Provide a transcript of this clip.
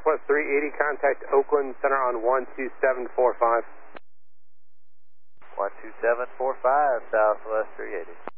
Southwest 380, contact Oakland Center on 12745. 12745, Southwest 380.